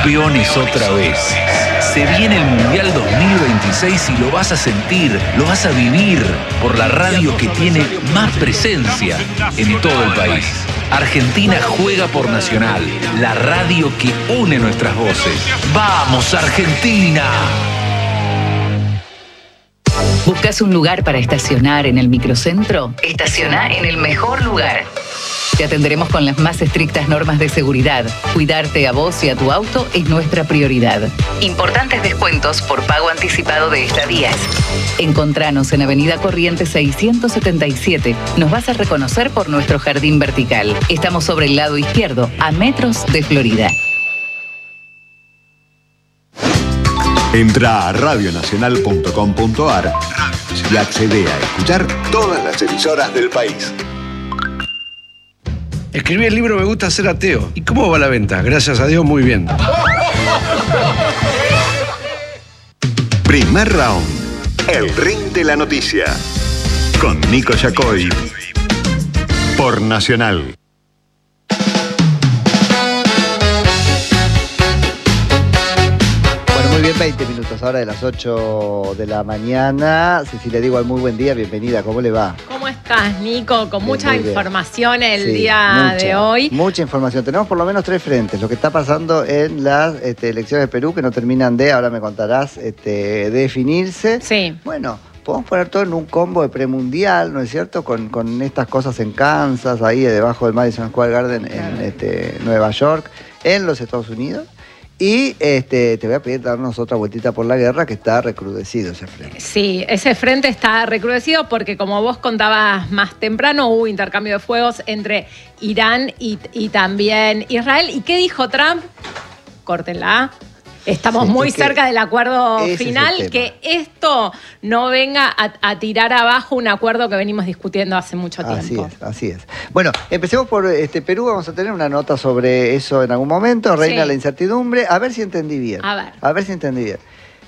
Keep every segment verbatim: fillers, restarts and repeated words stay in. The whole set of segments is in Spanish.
campeones otra vez. Se viene el Mundial dos mil veintiséis y lo vas a sentir, lo vas a vivir por la radio que tiene más presencia en todo el país. Argentina juega por Nacional, la radio que une nuestras voces. ¡Vamos, Argentina! ¿Buscas un lugar para estacionar en el microcentro? Estaciona en el mejor lugar. Te atenderemos con las más estrictas normas de seguridad. Cuidarte a vos y a tu auto es nuestra prioridad. Importantes descuentos por pago anticipado de estadías. Encontranos en Avenida Corrientes seiscientos setenta y siete. Nos vas a reconocer por nuestro jardín vertical. Estamos sobre el lado izquierdo, a metros de Florida. Entra a radio nacional punto com punto a r y accede a escuchar todas las emisoras del país. Escribí el libro Me gusta ser ateo. ¿Y cómo va la venta? Gracias a Dios, muy bien. Primer round. El ring de la noticia. Con Nico Yacoy. Por Nacional. Muy bien, veinte minutos ahora de las ocho de la mañana. Cecilia Diego, muy buen día, bienvenida, ¿cómo le va? ¿Cómo estás, Nico? Con mucha bien, información el sí, día mucha, de hoy. Mucha información, tenemos por lo menos tres frentes. Lo que está pasando en las este, elecciones de Perú, que no terminan de, ahora me contarás, este, definirse. Sí. Bueno, podemos poner todo en un combo de premundial, ¿no es cierto? Con, con estas cosas en Kansas, ahí debajo del Madison Square Garden en este, Nueva York, en los Estados Unidos. Y este, te voy a pedir darnos otra vueltita por la guerra, que está recrudecido ese frente. Sí, ese frente está recrudecido porque, como vos contabas más temprano, hubo intercambio de fuegos entre Irán y, y también Israel. ¿Y qué dijo Trump? Córtenla. Estamos sí, muy es cerca del acuerdo final, es que esto no venga a, a tirar abajo un acuerdo que venimos discutiendo hace mucho tiempo. Así es, así es. Bueno, empecemos por este Perú, vamos a tener una nota sobre eso en algún momento, reina sí. la incertidumbre, a ver si entendí bien. A ver. A ver si entendí bien.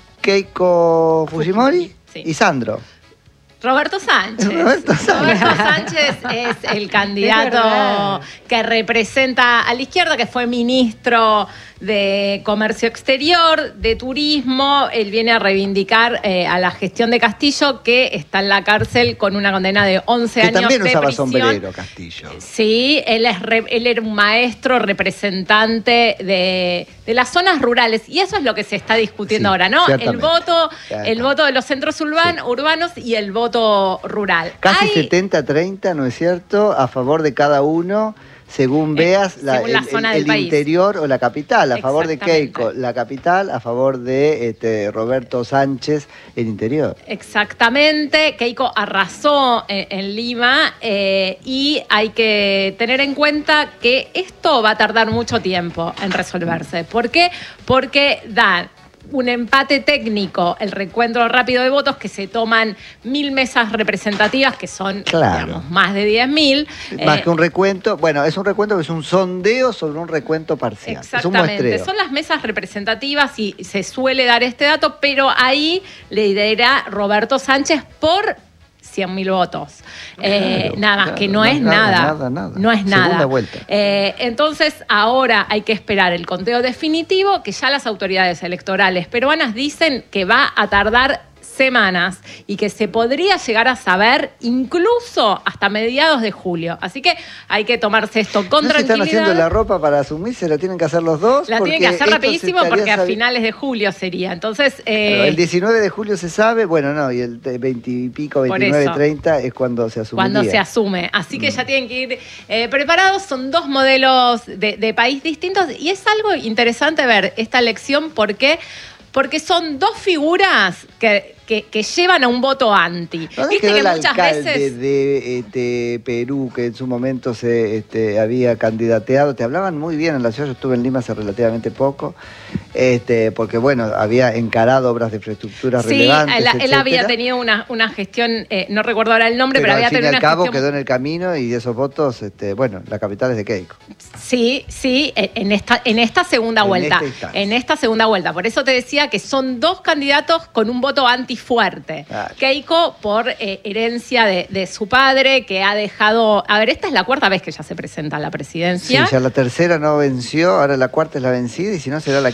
Keiko Fujimori sí. y Sandro. Roberto Sánchez. Roberto Sánchez. Roberto Sánchez es el candidato que representa a la izquierda, que fue ministro de Comercio Exterior, de Turismo. Él viene a reivindicar eh, a la gestión de Castillo, que está en la cárcel con una condena de once que años de prisión. También usaba sombrero, Castillo. Sí, él, es re, él era un maestro representante de, de las zonas rurales. Y eso es lo que se está discutiendo sí, ahora, ¿no? El voto, el voto de los centros urban, sí. urbanos y el voto rural. Casi Hay, setenta treinta, ¿no es cierto?, a favor de cada uno, según veas eh, según la, la el, zona el, del el interior o la capital. A favor de Keiko, la capital; a favor de este, Roberto Sánchez, el interior. Exactamente. Keiko arrasó en, en Lima eh, y hay que tener en cuenta que esto va a tardar mucho tiempo en resolverse. ¿Por qué? Porque da un empate técnico, el recuento rápido de votos, que se toman mil mesas representativas, que son claro. digamos, más de diez mil. Más eh, que un recuento, bueno, es un recuento que es un sondeo sobre un recuento parcial. Exactamente, es un son las mesas representativas y se suele dar este dato, pero ahí lidera Roberto Sánchez por cien mil votos. Claro, eh, nada más, claro, que no, no es nada. Nada, nada, nada. No es Segunda nada. vuelta. Eh, entonces, ahora hay que esperar el conteo definitivo, que ya las autoridades electorales peruanas dicen que va a tardar semanas y que se podría llegar a saber incluso hasta mediados de julio. Así que hay que tomarse esto con ¿No tranquilidad. Se están haciendo la ropa para asumirse, la tienen que hacer los dos. La tienen que hacer rapidísimo porque a finales de julio sería. Entonces, eh, claro, el diecinueve de julio se sabe, bueno, no, y el veinte y pico, veintinueve, treinta es cuando se asume. Cuando se asume. Así que mm. ya tienen que ir eh, preparados. Son dos modelos de, de país distintos y es algo interesante ver esta elección porque, porque son dos figuras que Que, que llevan a un voto anti. ¿Dónde Viste quedó que el muchas alcalde veces de este, Perú, que en su momento se este, había candidateado? Te hablaban muy bien en la ciudad, yo estuve en Lima hace relativamente poco, este, porque bueno, había encarado obras de infraestructura sí, relevantes, él, él había etcétera. tenido una, una gestión, eh, no recuerdo ahora el nombre, pero, pero había tenido una gestión. Al cabo gestión... quedó en el camino y esos votos, este, bueno, la capital es de Keiko. Sí, sí, en esta, en esta segunda en vuelta. Esta en esta segunda vuelta. Por eso te decía que son dos candidatos con un voto antifuerte. Claro. Keiko por eh, herencia de, de su padre, que ha dejado... A ver, esta es la cuarta vez que ya se presenta a la presidencia. Sí, ya la tercera no venció, ahora la cuarta es la vencida y si no será la